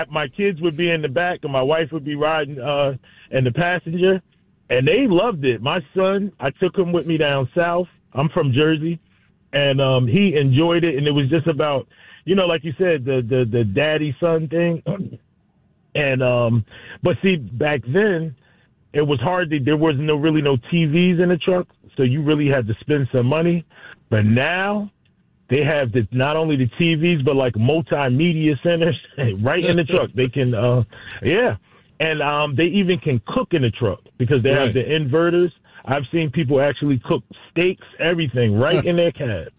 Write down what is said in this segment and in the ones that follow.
my kids would be in the back and my wife would be riding in the passenger, and they loved it. My son, I took him with me down south. I'm from Jersey, and he enjoyed it, and it was just about, like you said, the daddy-son thing. And but see, back then, it was hard. There was really no TVs in the truck, so you really had to spend some money. But now they have not only the TVs, but like multimedia centers right in the truck. They can, and they even can cook in the truck because they have the inverters. I've seen people actually cook steaks, everything right in their cab.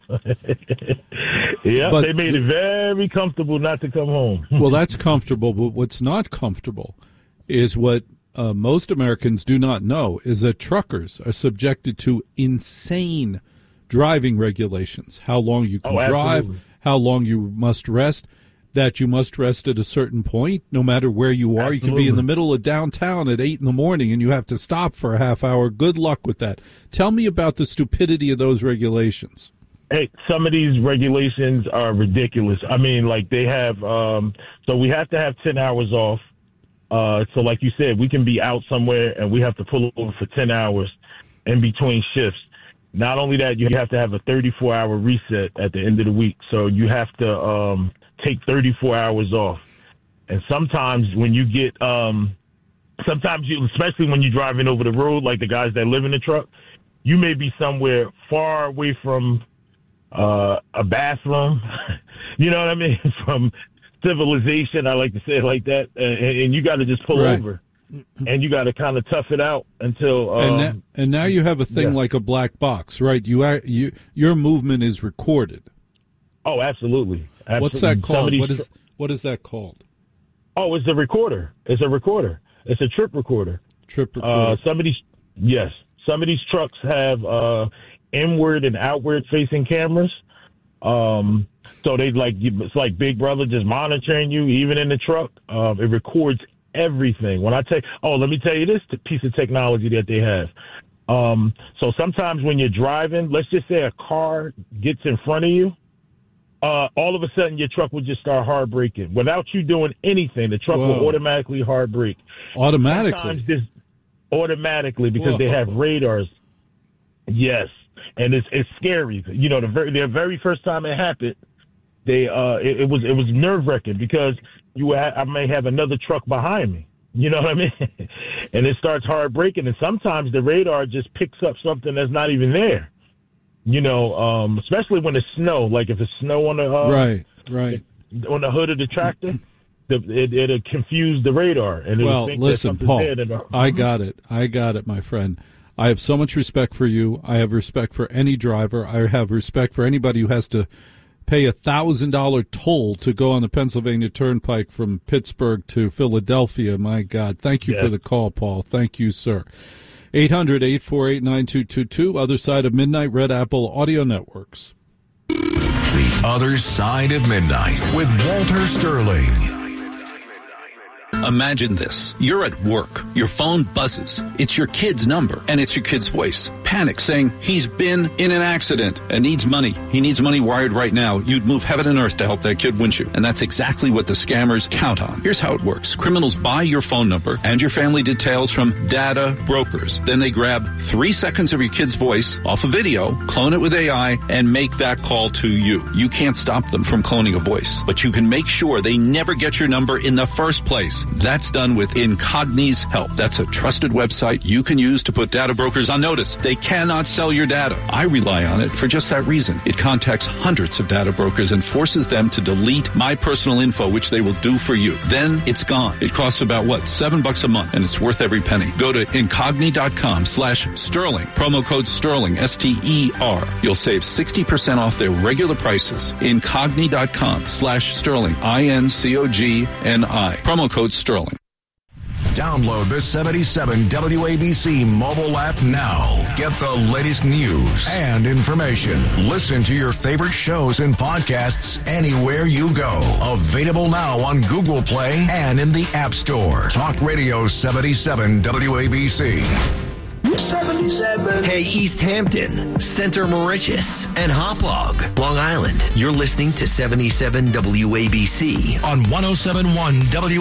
They made it very comfortable not to come home. Well, that's comfortable, but what's not comfortable is what most Americans do not know is that truckers are subjected to insane driving regulations. How long you can drive, how long you must rest, that you must rest at a certain point, no matter where you are. You can be in the middle of downtown at 8 a.m. and you have to stop for a half hour. Good luck with that. Tell me about the stupidity of those regulations. Hey, some of these regulations are ridiculous. I mean, like they have, so we have to have 10 hours off. So like you said, we can be out somewhere and we have to pull over for 10 hours in between shifts. Not only that, you have to have a 34-hour reset at the end of the week. So you have to take 34 hours off. And sometimes when you get, especially when you're driving over the road, like the guys that live in the truck, you may be somewhere far away from a bathroom, you know what I mean, from civilization, I like to say it like that, and you got to just pull over, and you got to kind of tough it out until. And now you have a thing like a black box, right? Your movement is recorded. Oh, absolutely. What's that called? What is that called? Oh, it's a recorder. It's a trip recorder. Trip recorder. Some of these trucks have inward and outward facing cameras. So it's like Big Brother just monitoring you, even in the truck. It records everything. When I let me tell you this piece of technology that they have. So sometimes when you're driving, let's just say a car gets in front of you, all of a sudden your truck will just start hard braking. Without you doing anything, the truck will automatically hard brake. Automatically because they have radars. Yes. And it's scary. The very first time it happened, it was nerve-wracking because I may have another truck behind me. You know what I mean? And it starts hard braking, and sometimes the radar just picks up something that's not even there. Especially when it's snow. Like if it's snow on the on the hood of the tractor, it'll confuse the radar. And it'll think listen, Paul, I got it, my friend. I have so much respect for you. I have respect for any driver. I have respect for anybody who has to pay $1,000 toll to go on the Pennsylvania Turnpike from Pittsburgh to Philadelphia. My God. Thank you for the call, Paul. Thank you, sir. 800-848-9222, Other Side of Midnight, Red Apple Audio Networks. The Other Side of Midnight with Walter Sterling. Imagine this. You're at work. Your phone buzzes. It's your kid's number, and it's your kid's voice. Panic, saying he's been in an accident and needs money. He needs money wired right now. You'd move heaven and earth to help that kid windshield. And that's exactly what the scammers count on. Here's how it works. Criminals buy your phone number and your family details from data brokers. Then they grab 3 seconds of your kid's voice off a video, clone it with AI, and make that call to you. You can't stop them from cloning a voice, but you can make sure they never get your number in the first place. That's done with Incogni's help. That's a trusted website you can use to put data brokers on notice. They cannot sell your data. I rely on it for just that reason. It contacts hundreds of data brokers and forces them to delete my personal info, which they will do for you. Then it's gone. It costs about, $7 a month, and it's worth every penny. Go to Incogni.com/Sterling. Promo code Sterling, STER. You'll save 60% off their regular prices. Incogni.com/Sterling, INCOGNI. Promo code Sterling. Download the 77 WABC mobile app now. Get the latest news and information. Listen to your favorite shows and podcasts anywhere you go. Available now on Google Play and in the App Store. Talk Radio 77 WABC. 77. Hey, East Hampton, Center Moriches, and Hauppauge, Long Island. You're listening to 77 WABC on 107.1 WABC.